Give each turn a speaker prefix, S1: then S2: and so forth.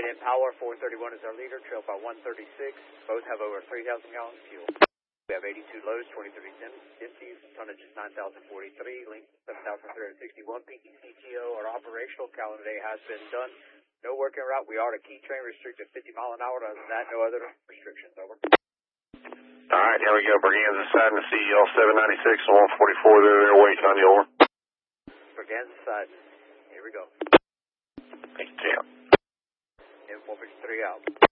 S1: Power, 431 is our leader, trailed by 136. Both have over 3,000 gallons of fuel. We have 82 loads, 23 empties, tonnage is 9,043, length 7,361. PTCGO, our operational calendar day has been done. No working route. We are to key train restricted 50 mile an hour. Other than that, no other restrictions. Over.
S2: All right, here we go. Berganza side and CEL 796 and 144. They're waiting on you. Over.
S1: Berganza side. Here we go.
S2: Thank you, Jim.
S1: And 453 out.